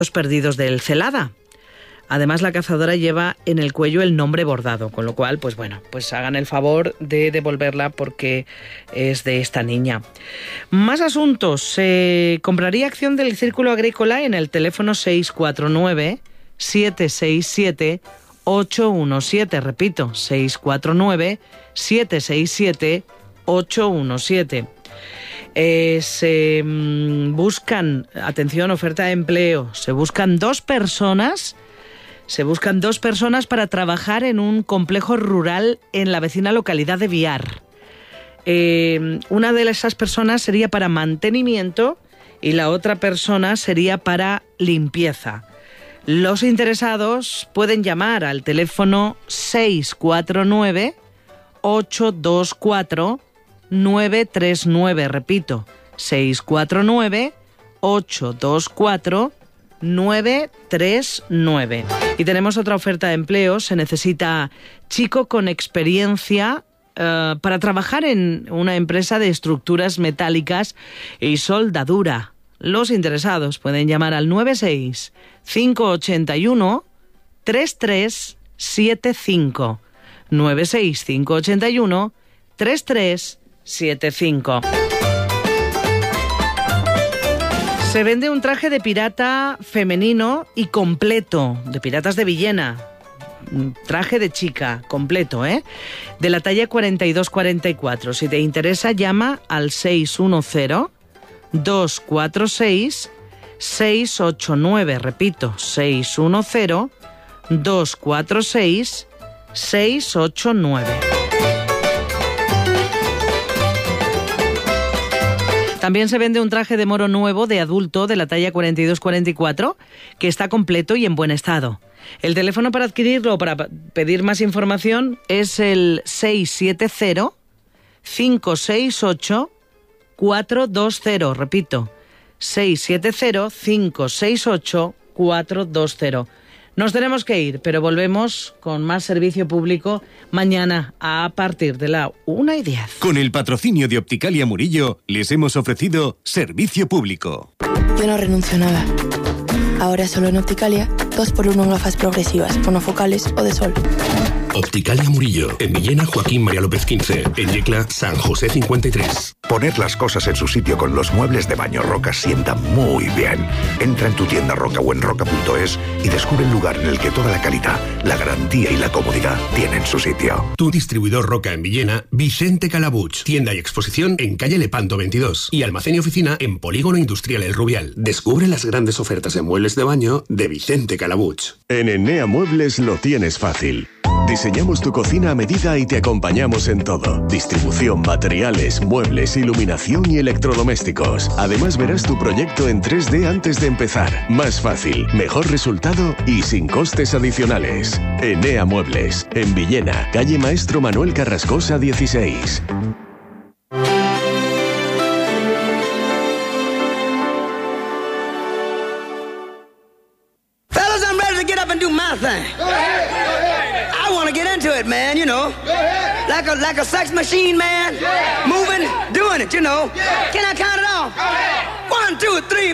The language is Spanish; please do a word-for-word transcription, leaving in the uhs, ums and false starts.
Los perdidos del Celada. Además, la cazadora lleva en el cuello el nombre bordado, con lo cual, pues bueno, pues hagan el favor de devolverla porque es de esta niña. Más asuntos. Se compraría acción del Círculo Agrícola en el teléfono seis cuatro nueve, siete seis siete, ocho uno siete. Repito, seis cuatro nueve, siete seis siete, ocho uno siete. Eh, se mmm, buscan, atención, oferta de empleo, se buscan dos personas... Se buscan dos personas para trabajar en un complejo rural en la vecina localidad de Biar. Eh, una de esas personas sería para mantenimiento y la otra persona sería para limpieza. Los interesados pueden llamar al teléfono seis cuatro nueve, ocho dos cuatro, nueve tres nueve. Repito, seis cuatro nueve, ocho dos cuatro, nueve tres nueve. Y tenemos otra oferta de empleo. Se necesita chico con experiencia uh, para trabajar en una empresa de estructuras metálicas y soldadura. Los interesados pueden llamar al nueve seis, cinco ocho uno, tres tres siete cinco. nueve seis, cinco ocho uno, tres tres siete cinco. Se vende un traje de pirata femenino y completo, de Piratas de Villena. Un traje de chica, completo, ¿eh? De la talla cuarenta y dos cuarenta y cuatro. Si te interesa, llama al seis uno cero, dos cuatro seis, seis ocho nueve. Repito, seis uno cero, dos cuatro seis, seis ocho nueve. También se vende un traje de moro nuevo de adulto de la talla cuarenta y dos cuarenta y cuatro que está completo y en buen estado. El teléfono para adquirirlo o para pedir más información es el seis siete cero, cinco seis ocho, cuatro dos cero. Repito, seis siete cero, cinco seis ocho, cuatro dos cero. Nos tenemos que ir, pero volvemos con más servicio público mañana a partir de la una y diez. Con el patrocinio de Opticalia Murillo, les hemos ofrecido servicio público. Yo no renuncio a nada. Ahora solo en Opticalia, dos por uno en gafas progresivas, monofocales o de sol. Opticalia Murillo, en Villena Joaquín María López quince, en Yecla San José cincuenta y tres. Poner las cosas en su sitio con los muebles de baño Roca sienta muy bien. Entra en tu tienda Roca o en roca punto es y descubre el lugar en el que toda la calidad, la garantía y la comodidad tienen su sitio. Tu distribuidor Roca en Villena, Vicente Calabuch. Tienda y exposición en calle Lepanto veintidós y almacén y oficina en Polígono Industrial El Rubial. Descubre las grandes ofertas de muebles de baño de Vicente Calabuch. En Enea Muebles lo tienes fácil. Diseñamos tu cocina a medida y te acompañamos en todo. Distribución, materiales, muebles, iluminación y electrodomésticos. Además verás tu proyecto en tres D antes de empezar. Más fácil, mejor resultado y sin costes adicionales. Enea Muebles, en Villena, calle Maestro Manuel Carrascosa dieciséis. Fellas, I'm ready to get up and do my thing. Go ahead, go ahead. I want to get into it, man, you know. Go ahead. Like a like a sex machine, man. Yeah. Moving, doing it, you know. Yeah. Can I count it off? Go ahead. One, two, three.